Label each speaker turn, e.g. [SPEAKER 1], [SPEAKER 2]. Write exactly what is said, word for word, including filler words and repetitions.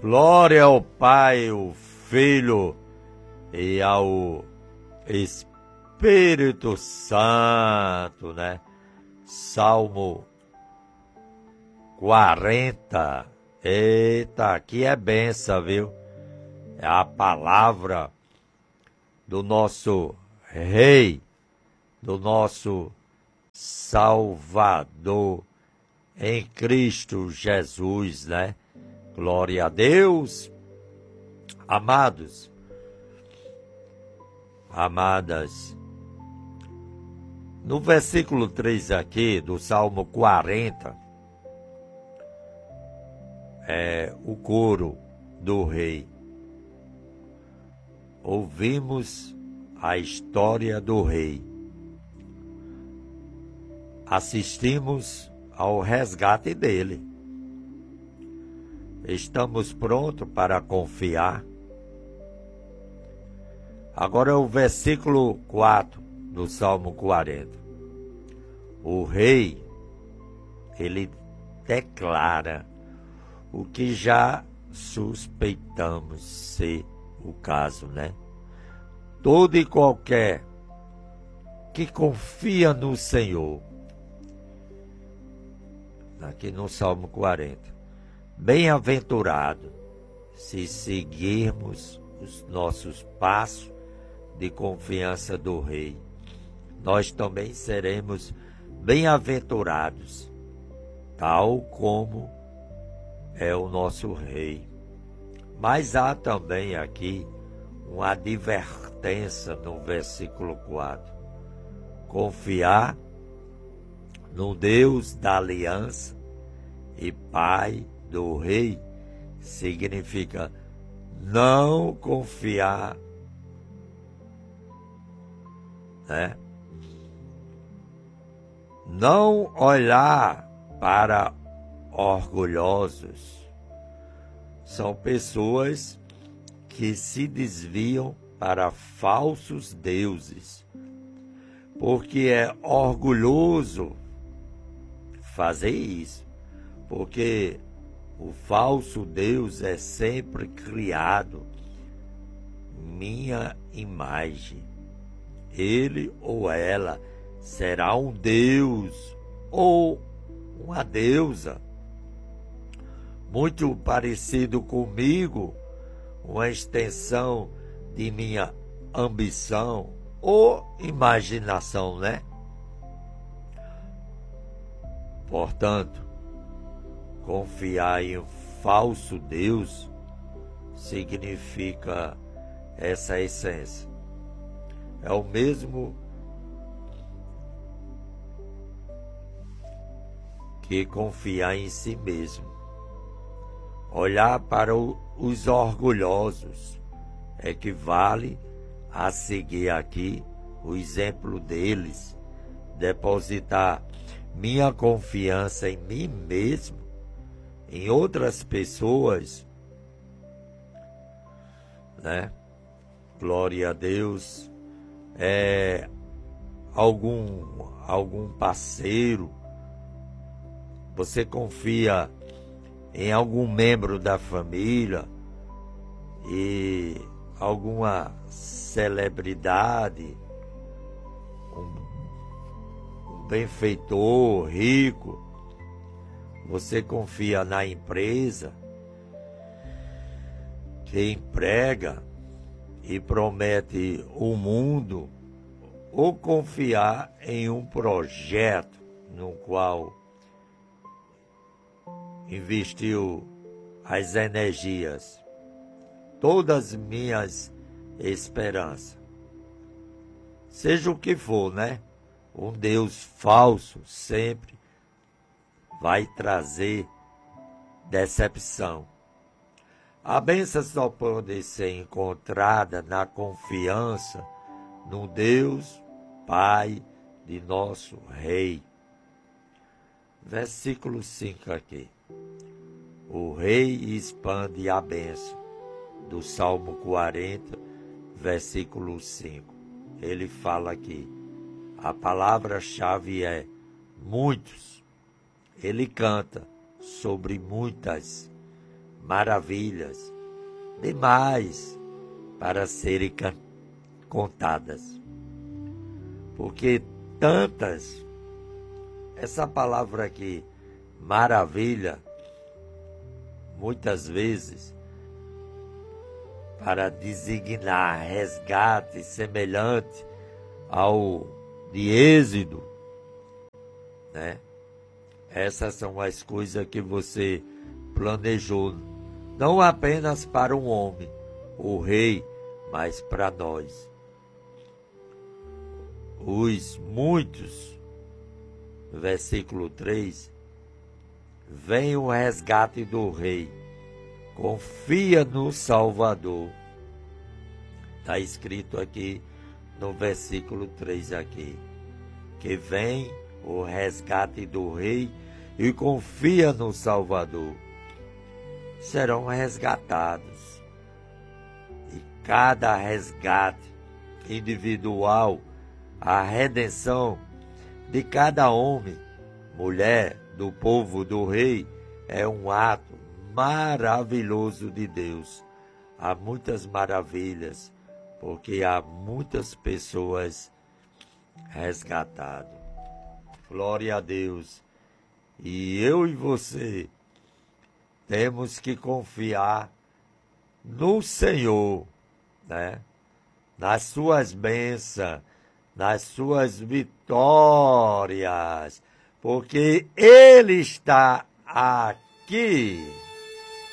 [SPEAKER 1] Glória ao Pai, ao Filho e ao Espírito Santo, né? Salmo quarenta. Eita, aqui é benção, viu? É a palavra do nosso Rei, do nosso Salvador em Cristo Jesus, né? Glória a Deus. Amados, amadas, no versículo três aqui do Salmo quarenta, é o coro do rei. Ouvimos a história do rei. Assistimos ao resgate dele. Estamos prontos para confiar. Agora o versículo quatro do Salmo quarenta. O rei, ele declara o que já suspeitamos ser o caso, né? Todo e qualquer que confia no Senhor, aqui no Salmo quarenta, bem-aventurado se seguirmos os nossos passos de confiança do Rei. Nós também seremos bem-aventurados, tal como é o nosso Rei. Mas há também aqui uma advertência no versículo quatro. Confiar no Deus da aliança e Pai do Rei significa não confiar, né? Não olhar para orgulhosos. São pessoas que se desviam para falsos deuses, porque é orgulhoso fazer isso, porque o falso Deus é sempre criado minha imagem. Ele ou ela será um Deus ou uma deusa muito parecido comigo, uma extensão de minha ambição ou imaginação, né? Portanto, confiar em um falso Deus significa essa essência. É o mesmo que confiar em si mesmo. Olhar para o, os orgulhosos equivale a seguir aqui o exemplo deles, depositar minha confiança em mim mesmo, em outras pessoas, né? Glória a Deus. É algum algum parceiro, você confia em algum membro da família e alguma celebridade, um, um benfeitor rico, você confia na empresa que emprega e promete o mundo, ou confiar em um projeto no qual investiu as energias, todas as minhas esperanças. Seja o que for, né? Um Deus falso sempre vai trazer decepção. A bênção só pode ser encontrada na confiança no Deus Pai de nosso Rei. Versículo cinco aqui. O Rei expande a bênção, do Salmo quarenta, versículo cinco. Ele fala aqui, a palavra-chave é muitos. Ele canta sobre muitas maravilhas demais para serem contadas. Porque tantas, essa palavra aqui, maravilha, muitas vezes, para designar resgate semelhante ao de Êxodo, né? Essas são as coisas que você planejou, não apenas para um homem, o rei, mas para nós. Os muitos, versículo três, vem o resgate do rei, confia no Salvador. Está escrito aqui no versículo três aqui, que vem o resgate do rei e confia no Salvador. Serão resgatados. E cada resgate individual, a redenção de cada homem, mulher, do povo do rei, é um ato maravilhoso de Deus. Há muitas maravilhas, porque há muitas pessoas resgatadas. Glória a Deus. E eu e você temos que confiar no Senhor, né? Nas suas bênçãos, nas suas vitórias, porque Ele está aqui.